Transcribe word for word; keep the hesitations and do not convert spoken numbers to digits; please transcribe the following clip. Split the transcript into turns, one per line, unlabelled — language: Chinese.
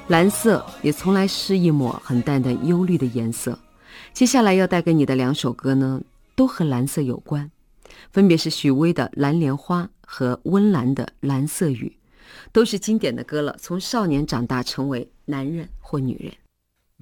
蓝色也从来是一抹很淡淡忧虑的颜色。接下来要带给你的两首歌呢，都和蓝色有关，分别是许巍的《蓝莲花》和温岚的《蓝色雨》，都是经典的歌了，从少年长大成为男人或女人。